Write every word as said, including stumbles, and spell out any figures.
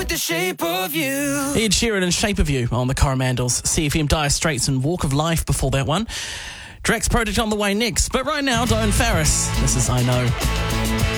with the shape of you. Ed Sheeran and Shape of You on the Coromandels. C F M, Dire Straits and Walk of Life before that one. Drax Project on the way next. But right now, Diane Farris. This is I Know.